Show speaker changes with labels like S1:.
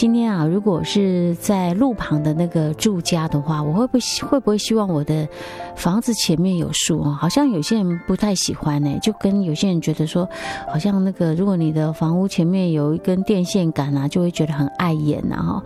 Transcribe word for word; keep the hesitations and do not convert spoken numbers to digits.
S1: 今天啊，如果是在路旁的那个住家的话，我会不会会不会希望我的房子前面有树啊？好像有些人不太喜欢呢、欸，就跟有些人觉得说，好像那个如果你的房屋前面有一根电线杆啊，就会觉得很碍眼呐哈。